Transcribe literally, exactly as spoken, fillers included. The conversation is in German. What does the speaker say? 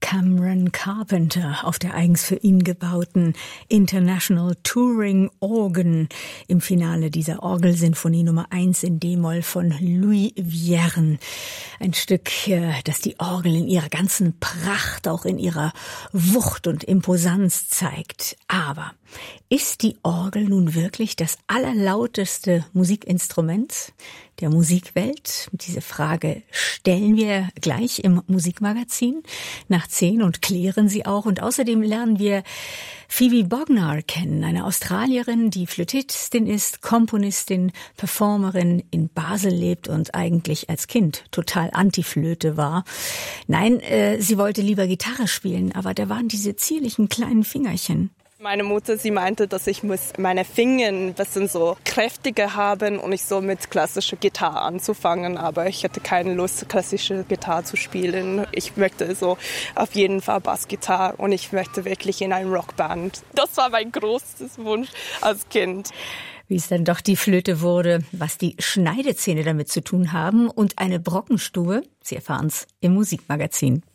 Cameron Carpenter auf der eigens für ihn gebauten International Touring Organ im Finale dieser Orgelsinfonie Nummer eins in D-Moll von Louis Vierne. Ein Stück, das die Orgel in ihrer ganzen Pracht, auch in ihrer Wucht und Imposanz zeigt. Aber ist die Orgel nun wirklich das allerlauteste Musikinstrument der Musikwelt? Diese Frage stellen wir gleich im Musikmagazin nach zehn und klären sie auch. Und außerdem lernen wir Phoebe Bognar kennen, eine Australierin, die Flötistin ist, Komponistin, Performerin, in Basel lebt und eigentlich als Kind total Anti-Flöte war. Nein, äh, sie wollte lieber Gitarre spielen, aber da waren diese zierlichen kleinen Fingerchen. Meine Mutter, sie meinte, dass ich muss meine Finger ein bisschen so kräftiger haben und ich so mit klassischer Gitarre anzufangen, aber ich hatte keine Lust, klassische Gitarre zu spielen. Ich möchte so auf jeden Fall Bassgitarre und ich möchte wirklich in eine Rockband. Das war mein großes Wunsch als Kind. Wie es dann doch die Flöte wurde, was die Schneidezähne damit zu tun haben und eine Brockenstube, Sie erfahren's im Musikmagazin.